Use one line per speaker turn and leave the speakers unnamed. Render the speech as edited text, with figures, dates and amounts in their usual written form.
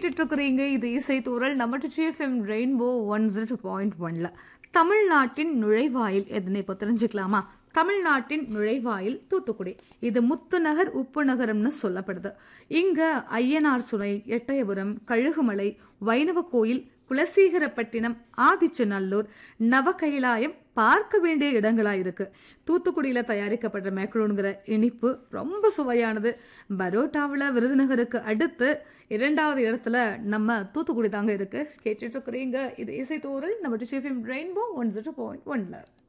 கேட்டுட்டு இருக்கிறீங்க. இது இசை தூரல் நம்ம டிஎஃப்எம் ரெயின்போ 102.1ல. தமிழ்நாட்டின் நுழைவாயில் எதனை இப்போ தெரிஞ்சுக்கலாமா? தமிழ்நாட்டின் நுழைவாயில் தூத்துக்குடி. இது முத்துநகர் உப்பு நகரம்னு சொல்லப்படுது. இங்க ஐயனார் சுனை, எட்டயபுரம், கழுகுமலை, வைணவ கோயில், குலசேகரப்பட்டினம், ஆதிச்சநல்லூர், நவகைலாயம் பார்க்க வேண்டிய இடங்களா இருக்கு. தூத்துக்குடியில தயாரிக்கப்படுற மேக்ரோனுங்கிற இனிப்பு ரொம்ப சுவையானது. பரோட்டாவில் விருதுநகருக்கு அடுத்து 2வது இடத்துல நம்ம தூத்துக்குடி தாங்க இருக்கு. கேட்டுட்டு இருக்கிறீங்க இது இசை தூரல் நம்ம டிஎஃப்எம் ரெயின்போ 102.1ல.